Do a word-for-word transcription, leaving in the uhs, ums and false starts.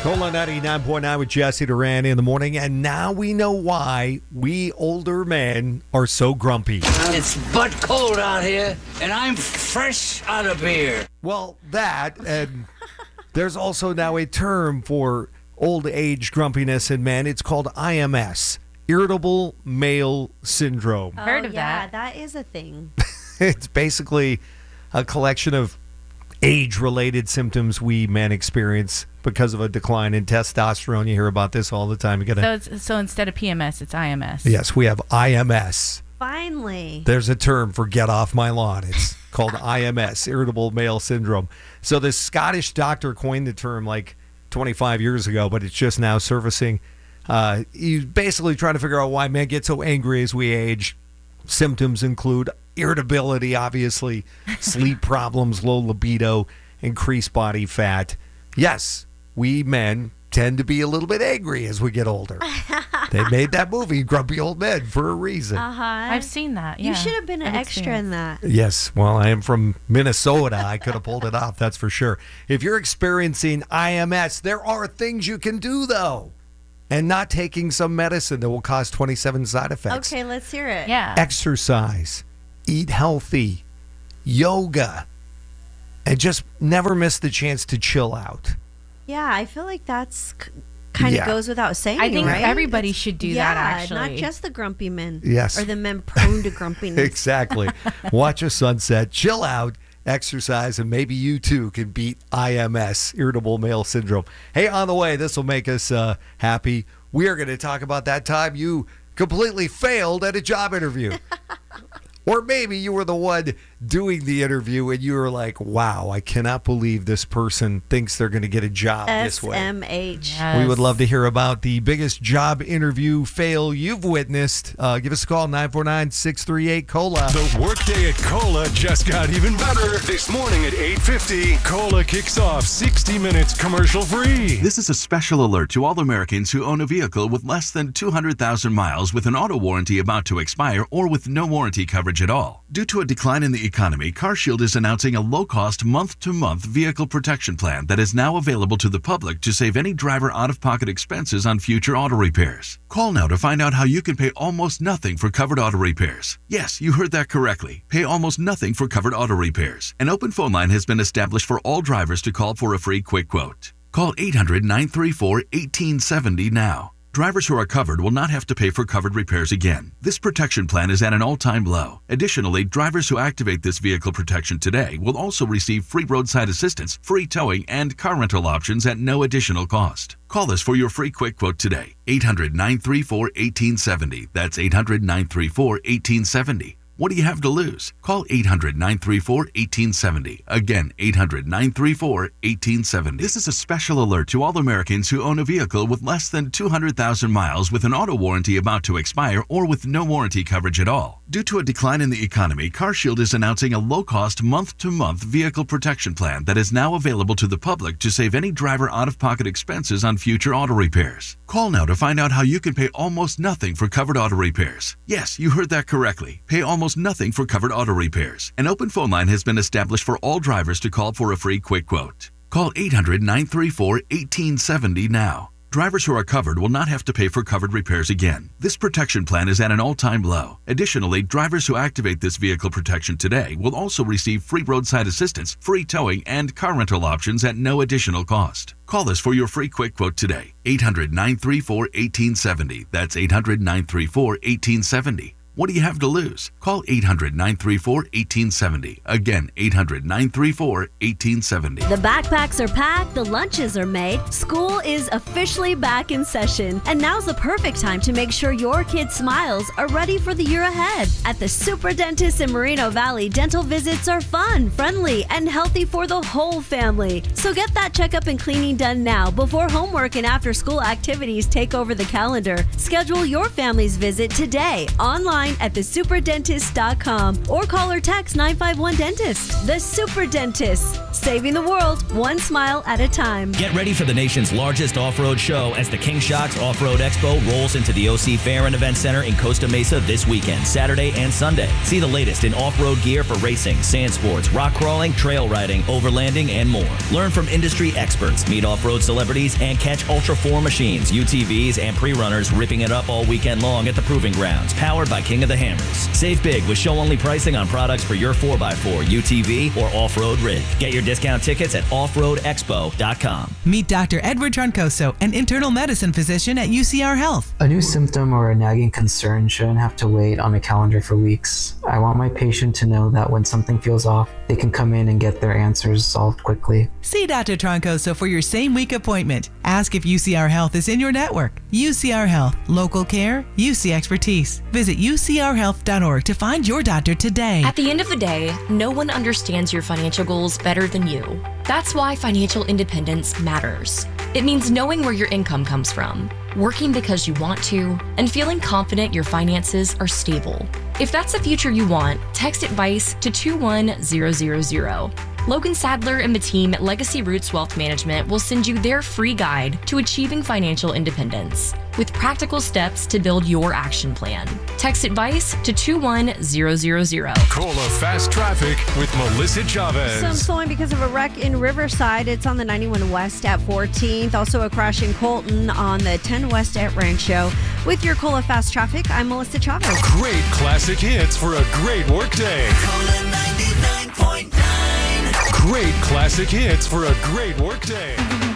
Cola ninety-nine point nine with Jesse Duran in the morning, and now we know why we older men are so grumpy. It's butt cold out here, and I'm fresh out of beer. Well, that, and there's also now a term for old age grumpiness in men. It's called I M S, Irritable Male Syndrome. Oh, Heard of yeah, that. that is a thing. It's basically a collection of age-related symptoms we men experience because of a decline in testosterone. You hear about this all the time. You gotta, So, it's, so instead of P M S, it's I M S. yes, we have I M S. Finally. There's a term for get off my lawn. It's called I M S, Irritable Male Syndrome. So this Scottish doctor coined the term like twenty-five years ago, but it's just now surfacing. Uh, he's basically trying to figure out why men get so angry as we age. Symptoms include irritability, obviously, sleep problems, low libido, increased body fat. Yes, we men tend to be a little bit angry as we get older. They made that movie, Grumpy Old Men, for a reason. Uh-huh. I've seen that. Yeah. You should have been an I've extra in that. Yes, well, I am from Minnesota. I could have pulled it off, that's for sure. If you're experiencing I M S, there are things you can do, though, and not taking some medicine that will cause twenty-seven side effects. Okay, let's hear it. Yeah. Exercise, eat healthy, yoga, and just never miss the chance to chill out. Yeah, I feel like that's c- kind of Yeah. goes without saying, I think right? everybody should do yeah, that, actually. not just the grumpy men. Yes. Or the men prone to grumpiness. Exactly. Watch a sunset, chill out, exercise, and maybe you too can beat I M S, Irritable Male Syndrome. Hey, on the way, this will make us uh, happy. We are going to talk about that time you completely failed at a job interview. Or maybe you were the one doing the interview and you were like, wow, I cannot believe this person thinks they're going to get a job this way. S M H. Yes. We would love to hear about the biggest job interview fail you've witnessed. Uh, give us a call, nine four nine, six three eight, COLA. The workday at Cola just got even better. This morning at eight fifty, Cola kicks off sixty minutes commercial free. This is a special alert to all Americans who own a vehicle with less than two hundred thousand miles with an auto warranty about to expire or with no warranty coverage at all. Due to a decline in the economy, CarShield is announcing a low-cost month-to-month vehicle protection plan that is now available to the public to save any driver out-of-pocket expenses on future auto repairs. Call now to find out how you can pay almost nothing for covered auto repairs. Yes, you heard that correctly. Pay almost nothing for covered auto repairs. An open phone line has been established for all drivers to call for a free quick quote. Call eight hundred, nine three four, one eight seven zero now. Drivers who are covered will not have to pay for covered repairs again. This protection plan is at an all-time low. Additionally, drivers who activate this vehicle protection today will also receive free roadside assistance, free towing, and car rental options at no additional cost. Call us for your free quick quote today. eight hundred, nine three four, one eight seven zero. That's eight hundred, nine three four, one eight seven zero. What do you have to lose? Call eight hundred, nine three four, one eight seven zero. Again, eight hundred, nine three four, one eight seven zero. This is a special alert to all Americans who own a vehicle with less than two hundred thousand miles with an auto warranty about to expire or with no warranty coverage at all. Due to a decline in the economy, CarShield is announcing a low-cost month-to-month vehicle protection plan that is now available to the public to save any driver out-of-pocket expenses on future auto repairs. Call now to find out how you can pay almost nothing for covered auto repairs. Yes, you heard that correctly. Pay almost nothing for covered auto repairs. An open phone line has been established for all drivers to call for a free quick quote. Call eight hundred, nine three four, one eight seven zero now. Drivers who are covered will not have to pay for covered repairs again. This protection plan is at an all-time low. Additionally, drivers who activate this vehicle protection today will also receive free roadside assistance, free towing, and car rental options at no additional cost. Call us for your free quick quote today. eight hundred, nine three four, one eight seven zero. That's eight hundred, nine three four, one eight seven zero. What do you have to lose? Call eight hundred, nine three four, one eight seven zero. Again, eight hundred, nine three four, one eight seven zero. The backpacks are packed, the lunches are made, school is officially back in session, and now's the perfect time to make sure your kids' smiles are ready for the year ahead. At the Super Dentist in Moreno Valley, dental visits are fun, friendly, and healthy for the whole family. So get that checkup and cleaning done now before homework and after-school activities take over the calendar. Schedule your family's visit today, online online at the super dentist dot com or call or text nine five one dentist. The Super Dentist, saving the world one smile at a time. Get ready for the nation's largest off-road show as the King Shocks Off-Road Expo rolls into the O C Fair and Event Center in Costa Mesa this weekend, Saturday and Sunday. See the latest in off-road gear for racing, sand sports, rock crawling, trail riding, overlanding, and more. Learn from industry experts, meet off-road celebrities, and catch Ultra four machines, U T Vs, and pre-runners ripping it up all weekend long at the Proving Grounds, powered by King of the Hammers. Save big with show-only pricing on products for your four by four, U T V, or off-road rig. Get your discount tickets at off road expo dot com. Meet Doctor Edward Troncoso, an internal medicine physician at U C R Health. A new symptom or a nagging concern shouldn't have to wait on a calendar for weeks. I want my patient to know that when something feels off, they can come in and get their answers solved quickly. See Doctor Troncoso for your same-week appointment. Ask if U C R Health is in your network. U C R Health. Local care. U C expertise. Visit U C R health dot org to find your doctor today. At the end of the day, no one understands your financial goals better than you. That's why financial independence matters. It means knowing where your income comes from, working because you want to, and feeling confident your finances are stable. If that's the future you want, text advice to two one zero zero zero. Logan Sadler and the team at Legacy Roots Wealth Management will send you their free guide to achieving financial independence with practical steps to build your action plan. Text advice to two one zero zero zero. Cola Fast Traffic with Melissa Chavez. Some slowing because of a wreck in Riverside. It's on the ninety-one West at fourteenth. Also a crash in Colton on the ten West at Rancho. With your Cola Fast Traffic, I'm Melissa Chavez. Great classic hits for a great workday. Cola ninety-nine point nine. Great classic hits for a great workday.